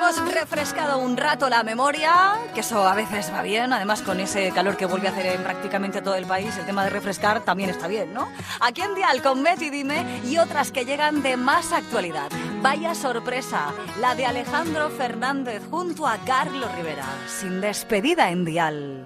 hemos refrescado un rato la memoria, que eso a veces va bien, además con ese calor que vuelve a hacer en prácticamente todo el país, el tema de refrescar también está bien, ¿no? Aquí en Dial con Betty Dime y otras que llegan de más actualidad. Vaya sorpresa, la de Alejandro Fernández junto a Carlos Rivera, sin despedida en Dial.